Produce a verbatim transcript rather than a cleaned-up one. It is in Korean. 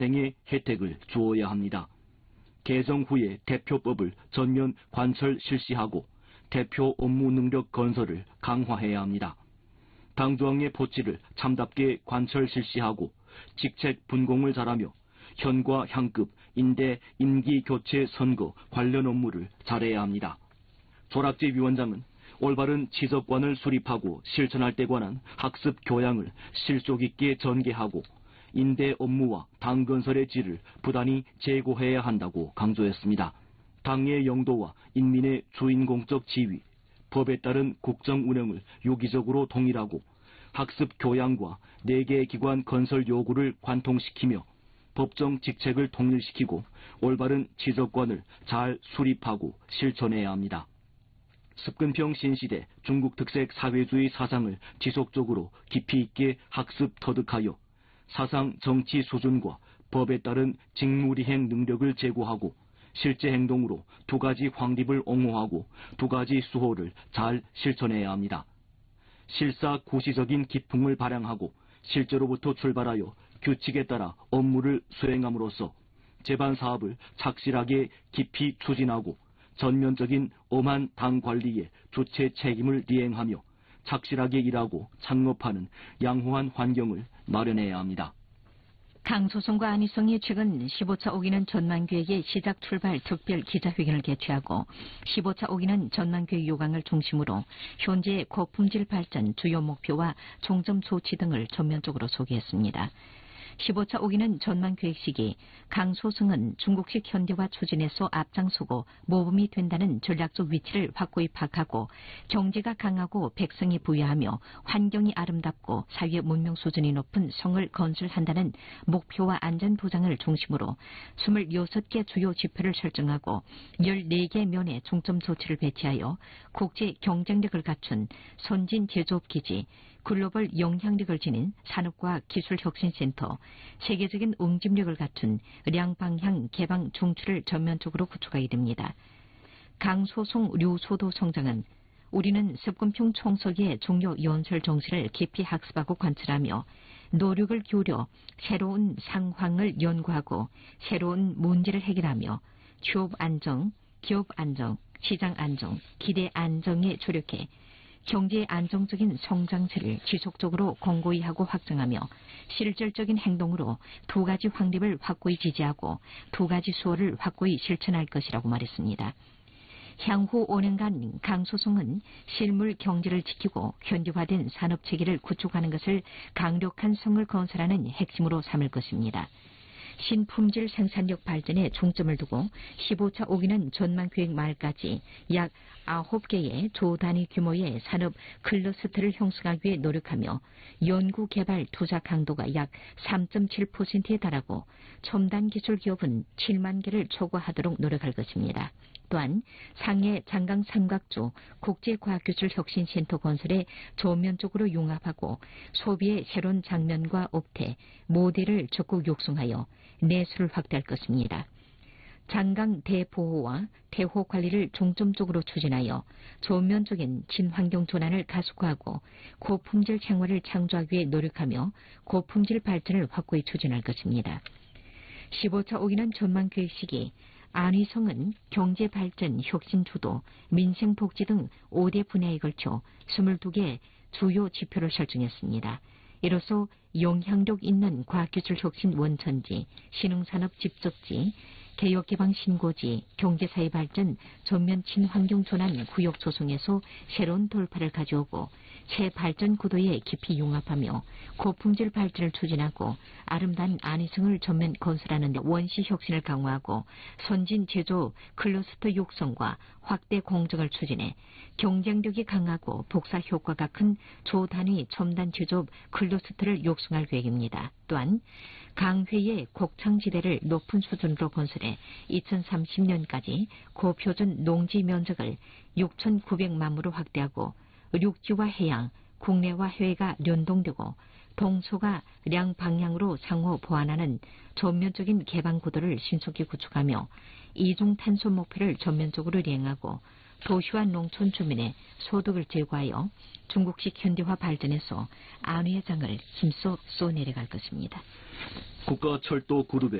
등의 혜택을 주어야 합니다. 개정 후에 대표법을 전면 관철 실시하고 대표 업무 능력 건설을 강화해야 합니다. 당조항의 포치를 참답게 관철 실시하고 직책 분공을 잘하며 현과 향급, 인대, 임기 교체 선거 관련 업무를 잘해야 합니다. 조락제 위원장은 올바른 지적관을 수립하고 실천할 때 관한 학습 교양을 실속 있게 전개하고 인대 업무와 당 건설의 질을 부단히 제고해야 한다고 강조했습니다. 당의 영도와 인민의 주인공적 지위, 법에 따른 국정 운영을 유기적으로 통일하고 학습 교양과 네 개 기관 건설 요구를 관통시키며 법정 직책을 통일시키고 올바른 지적관을 잘 수립하고 실천해야 합니다. 습근평 신시대 중국 특색 사회주의 사상을 지속적으로 깊이 있게 학습 터득하여 사상 정치 수준과 법에 따른 직무리행 능력을 제고하고 실제 행동으로 두 가지 확립을 옹호하고 두 가지 수호를 잘 실천해야 합니다. 실사 구시적인 기풍을 발양하고 실제로부터 출발하여 규칙에 따라 업무를 수행함으로써 제반 사업을 착실하게 깊이 추진하고 전면적인 엄한 당 관리의 주체 책임을 이행하며 착실하게 일하고 창업하는 양호한 환경을 마련해야 합니다. 강소성과 안희성이 최근 십오 차 오기는 전망계획의 시작 출발 특별 기자회견을 개최하고 십오 차 오기는 전망계획 요강을 중심으로 현재 고품질 발전 주요 목표와 종점 조치 등을 전면적으로 소개했습니다. 십오 차 오기는 전망계획 시기 강소성은 중국식 현대화 추진에서 앞장서고 모범이 된다는 전략적 위치를 확고히 파악하고 경제가 강하고 백성이 부유하며 환경이 아름답고 사회 문명 수준이 높은 성을 건설한다는 목표와 안전 보장을 중심으로 이십육 개 주요 지표를 설정하고 열네 개 면의 중점 조치를 배치하여 국제 경쟁력을 갖춘 선진 제조업기지, 글로벌 영향력을 지닌 산업과학 기술혁신센터, 세계적인 응집력을 갖춘 량방향 개방 중추를 전면적으로 구축하게 됩니다. 강소송 류소도 성장은 우리는 습근평 총석의 중요 연설 정신을 깊이 학습하고 관찰하며 노력을 기울여 새로운 상황을 연구하고 새로운 문제를 해결하며 취업 안정, 기업 안정, 시장 안정, 기대 안정에 조력해 경제의 안정적인 성장세를 지속적으로 공고히 하고 확장하며 실질적인 행동으로 두 가지 확립을 확고히 지지하고 두 가지 수호를 확고히 실천할 것이라고 말했습니다. 향후 오 년간 강소성은 실물 경제를 지키고 현대화된 산업체계를 구축하는 것을 강력한 성을 건설하는 핵심으로 삼을 것입니다. 신품질 생산력 발전에 중점을 두고 십오 차 오기는 전망계획 말까지 약 아홉 개의 조단위 규모의 산업 클러스터를 형성하기 위해 노력하며 연구개발 투자 강도가 약 삼 점 칠 퍼센트에 달하고 첨단 기술 기업은 칠만 개를 초과하도록 노력할 것입니다. 또한 상해 장강 삼각조 국제과학기술혁신센터 건설에 전면적으로 융합하고 소비의 새로운 장면과 업태, 모델을 적극 육성하여 내수를 확대할 것입니다. 장강 대보호와 대호 관리를 중점적으로 추진하여 전면적인 친환경 전환을 가속화하고 고품질 생활을 창조하기 위해 노력하며 고품질 발전을 확고히 추진할 것입니다. 십오 차 오기는 전망계획 시기 안희성은 경제발전, 혁신주도, 민생복지 등 오 대 분야에 걸쳐 이십이 개 주요 지표를 설정했습니다. 이로써 영향력 있는 과학기술혁신 원천지, 신흥산업 집적지, 개혁개방 신고지, 경제사회 발전, 전면 친환경 전환 구역 조성에서 새로운 돌파를 가져오고 새 발전 구도에 깊이 융합하며 고품질 발전을 추진하고 아름다운 안희성을 전면 건설하는 데 원시 혁신을 강화하고 선진 제조 클러스터 육성과 확대 공정을 추진해 경쟁력이 강하고 복사 효과가 큰 조단위 첨단 제조업 클러스터를 육성할 계획입니다. 또한 강회의 곡창지대를 높은 수준으로 건설해 이천삼십 년까지 고표준 농지 면적을 육천구백만 무로 확대하고 육지와 해양, 국내와 해외가 연동되고 동서가 량 방향으로 상호 보완하는 전면적인 개방 구도를 신속히 구축하며 이중탄소 목표를 전면적으로 이행하고 도시와 농촌 주민의 소득을 제고하여 중국식 현대화 발전에서 안위의 장을 힘써 쏘내려갈 것입니다. 국가철도그룹의